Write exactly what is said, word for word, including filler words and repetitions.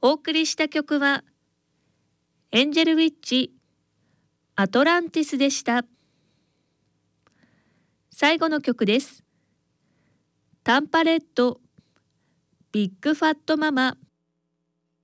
お送りした曲はエンジェルウィッチアトランティスでした。最後の曲です。タンパレットビッグファットママ